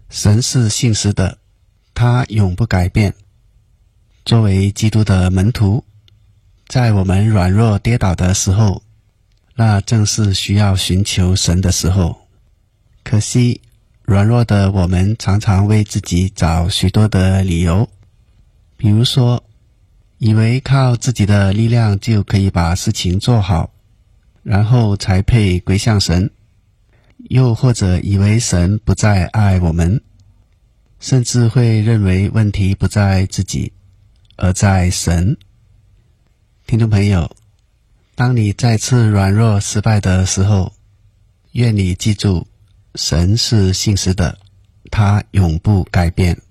神是信实的，他永不改变。作为基督的门徒，在我们软弱跌倒的时候，那正是需要寻求神的时候。可惜，软弱的我们常常为自己找许多的理由，比如说，以为靠自己的力量就可以把事情做好，然后才配归向神，又或者以为神不再爱我们，甚至会认为问题不在自己，而在神。听众朋友，当你再次软弱失败的时候，愿你记住，神是信实的，他永不改变。